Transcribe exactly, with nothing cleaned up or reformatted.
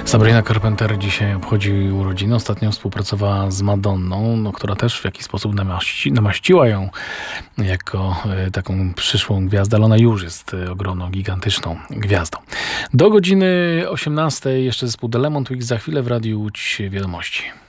Sabrina Carpenter dzisiaj obchodzi urodziny. Ostatnio współpracowała z Madonną, no, która też w jakiś sposób namaści, namaściła ją jako e, taką przyszłą gwiazdę, ale ona już jest e, ogromną, gigantyczną gwiazdą. Do godziny osiemnastej jeszcze zespół The Lemon Twigs, za chwilę w Radiu Łódź Wiadomości.